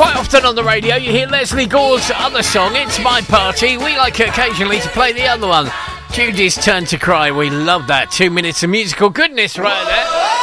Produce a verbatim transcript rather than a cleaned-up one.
Quite often on the radio you hear Leslie Gore's other song, It's My Party. We like occasionally to play the other one, Judy's Turn to Cry. We love that. Two minutes of musical goodness right there.